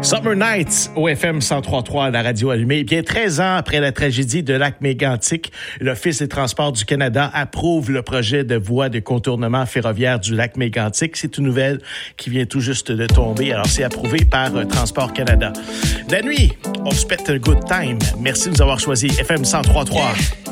Summer Nights au FM 103.3 à la radio allumée. Bien 13 ans après la tragédie de lac Mégantic, l'Office des transports du Canada approuve le projet de voie de contournement ferroviaire du lac Mégantic. C'est une nouvelle qui vient tout juste de tomber. Alors, c'est approuvé par Transport Canada. La nuit, on se pète un good time. Merci de nous avoir choisi FM 103.3.